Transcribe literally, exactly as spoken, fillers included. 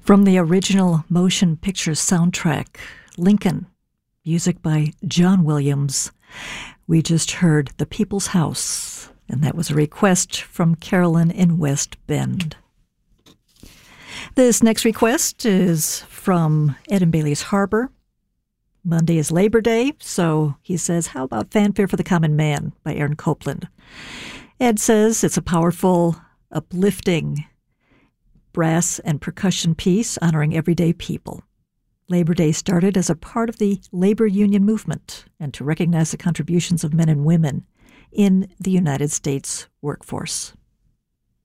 From the original motion picture soundtrack, Lincoln, music by John Williams, we just heard The People's House, and that was a request from Carolyn in West Bend. This next request is from Ed and Bailey's Harbor. Monday is Labor Day, so he says, how about Fanfare for the Common Man by Aaron Copland? Ed says it's a powerful, uplifting brass and percussion piece honoring everyday people. Labor Day started as a part of the labor union movement and to recognize the contributions of men and women in the United States workforce.